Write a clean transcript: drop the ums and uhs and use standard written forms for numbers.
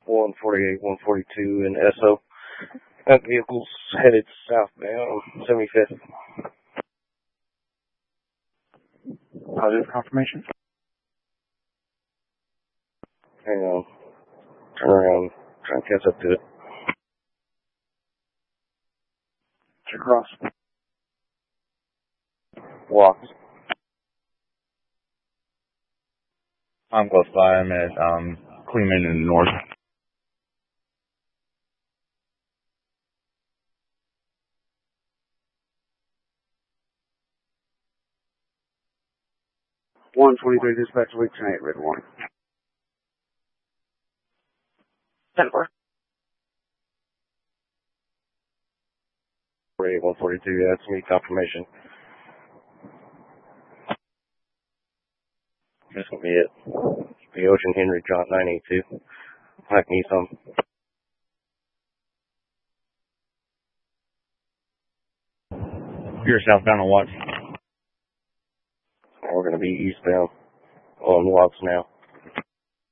148, 142 in SO. That vehicle's headed southbound, 75th. Positive confirmation. Hang on. Turn around. Try and catch up to it. Check across. Walks. I'm close by. I'm at Cleveland in the north. One 23 dispatch week 10 red warning. 10-4. 148, 142, yeah, that's me, confirmation. That's gonna be it. The Ocean Henry John 982. Mike Nissan. You're southbound on what? We're gonna be eastbound on Watts now.